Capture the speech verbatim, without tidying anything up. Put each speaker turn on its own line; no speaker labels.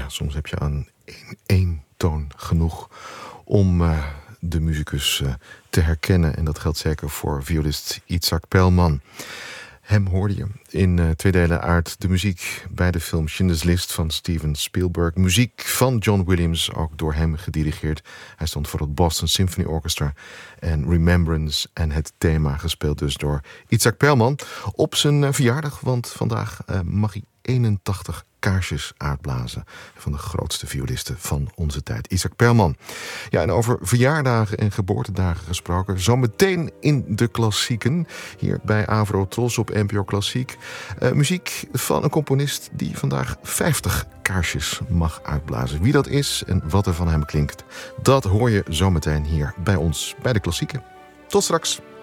Ja, soms heb je aan één, één toon genoeg om uh, de muzikus uh, te herkennen. En dat geldt zeker voor violist Itzhak Perlman. Hem hoorde je in uh, twee delen uit de muziek bij de film Schindler's List van Steven Spielberg. Muziek van John Williams, ook door hem gedirigeerd. Hij stond voor het Boston Symphony Orchestra. En Remembrance en het thema gespeeld dus door Itzhak Perlman. Op zijn uh, verjaardag, want vandaag uh, mag hij eenentachtig kaarsjes uitblazen. Van de grootste violisten van onze tijd, Itzhak Perlman. Ja, en over verjaardagen en geboortedagen gesproken. Zometeen in de klassieken. Hier bij Avro Tros op N P O Klassiek. Uh, muziek van een componist die vandaag vijftig kaarsjes mag uitblazen. Wie dat is en wat er van hem klinkt, dat hoor je zometeen hier bij ons bij de klassieken. Tot straks.